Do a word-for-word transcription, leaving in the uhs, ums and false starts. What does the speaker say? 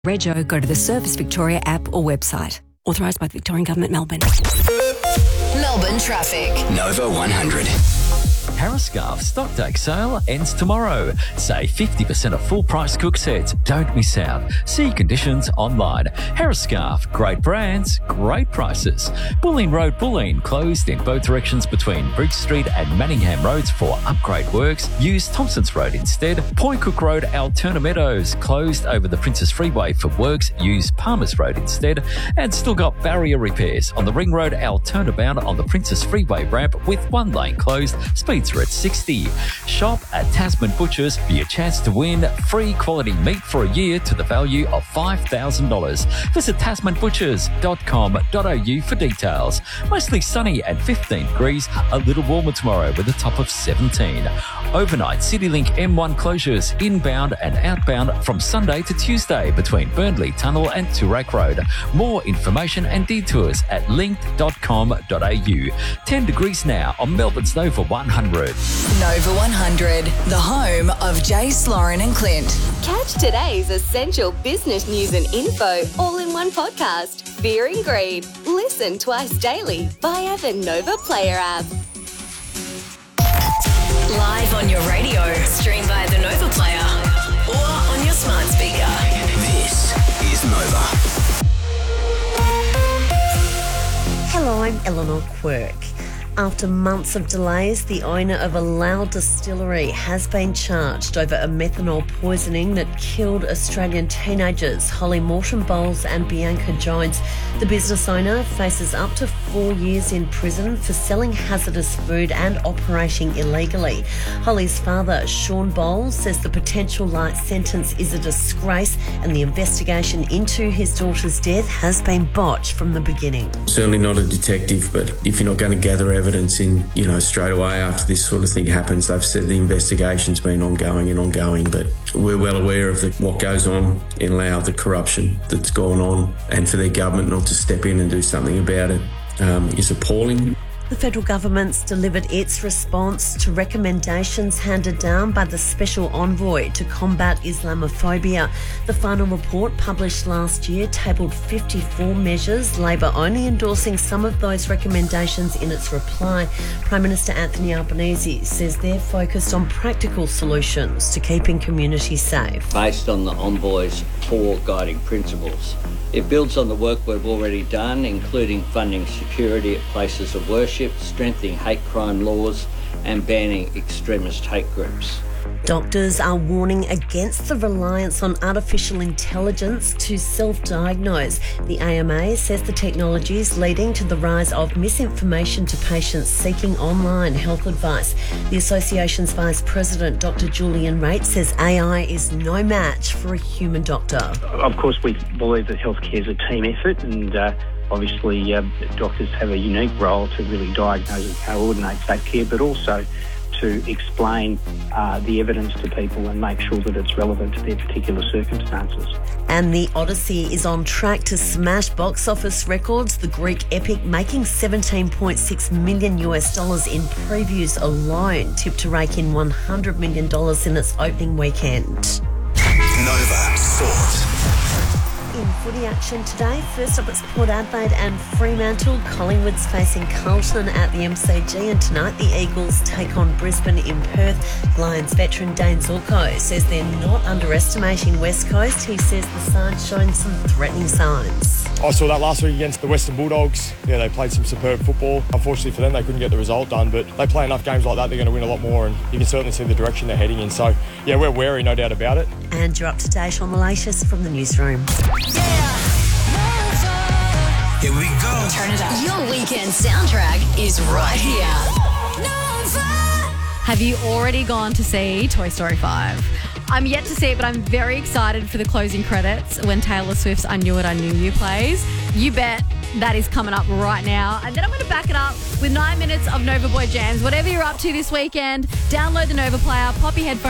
Rego, go to the Service Victoria app or website. Authorised by the Victorian Government, Melbourne. Melbourne traffic. Nova one hundred. Harriscarf stock take sale ends tomorrow. Save fifty percent of full price cook sets. Don't miss out. See conditions online. Harriscarf, great brands, great prices. Bulleen Road, Bulleen, closed in both directions between Bridge Street and Manningham Roads for upgrade works. Use Thompson's Road instead. Point Cook Road, Alterna Meadows, closed over the Princess Freeway for works. Use Palmer's Road instead. And still got barrier repairs on the Ring Road, Alterna bound on the Princess Freeway ramp with one lane closed. Speeds are at sixty. Shop at Tasman Butchers for your chance to win free quality meat for a year to the value of five thousand dollars. Visit tasman butchers dot com dot a u for details. Mostly sunny and fifteen degrees, a little warmer tomorrow with a top of seventeen. Overnight CityLink M one closures inbound and outbound from Sunday to Tuesday between Burnley Tunnel and Toorak Road. More information and detours at linked dot com dot a u. ten degrees now on Melbourne's Nova one hundred. Nova one hundred, the home of Jace, Lauren and Clint. Catch today's essential business news and info all in one podcast. Fear and Greed. Listen twice daily via the Nova Player app. Live on your radio, stream via the Nova Player or on your smart speaker. This is Nova. Hello, I'm Eleanor Quirk. After months of delays, the owner of a Lau distillery has been charged over a methanol poisoning that killed Australian teenagers Holly Morton Bowles and Bianca Jones. The business owner faces up to four years in prison for selling hazardous food and operating illegally. Holly's father, Sean Bowles, says the potential light sentence is a disgrace and the investigation into his daughter's death has been botched from the beginning. Certainly not a detective, but if you're not going to gather evidence in, you know, straight away after this sort of thing happens, they've said the investigation's been ongoing and ongoing, but we're well aware of the, what goes on in Laos, the corruption that's gone on, and for their government not to step in and do something about it um, is appalling. The federal government's delivered its response to recommendations handed down by the Special Envoy to combat Islamophobia. The final report, published last year, tabled fifty-four measures, Labor only endorsing some of those recommendations in its reply. Prime Minister Anthony Albanese says they're focused on practical solutions to keeping communities safe. Based on the Envoy's four guiding principles. It builds on the work we've already done, including funding security at places of worship, strengthening hate crime laws and banning extremist hate groups. Doctors are warning against the reliance on artificial intelligence to self-diagnose. The A M A says the technology is leading to the rise of misinformation to patients seeking online health advice. The association's Vice President, Doctor Julian Raitt, says A I is no match for a human doctor. Of course, we believe that healthcare is a team effort, and uh, obviously uh, doctors have a unique role to really diagnose and coordinate that care, but also to explain uh, the evidence to people and make sure that it's relevant to their particular circumstances. And The Odyssey is on track to smash box office records. The Greek epic making seventeen point six million US dollars in previews alone, tipped to rake in one hundred million dollars in its opening weekend. Nova Sport. In footy action today, first up it's Port Adelaide and Fremantle. Collingwood's facing Carlton at the M C G, and tonight the Eagles take on Brisbane in Perth. Lions veteran Dane Zorko says they're not underestimating West Coast. He says the side's showing some threatening signs. I saw that last week against the Western Bulldogs. Yeah, they played some superb football. Unfortunately for them, they couldn't get the result done, but they play enough games like that, they're going to win a lot more, and you can certainly see the direction they're heading in. So, yeah, we're wary, no doubt about it. And you're up to date on the latest from the newsroom. Here we go. Turn it up. Your weekend soundtrack is right here. Have you already gone to see Toy Story five? I'm yet to see it, but I'm very excited for the closing credits when Taylor Swift's I Knew It, I Knew You plays. You bet that is coming up right now. And then I'm going to back it up with nine minutes of Nova Boy Jams. Whatever you're up to this weekend, download the Nova Player, pop your headphones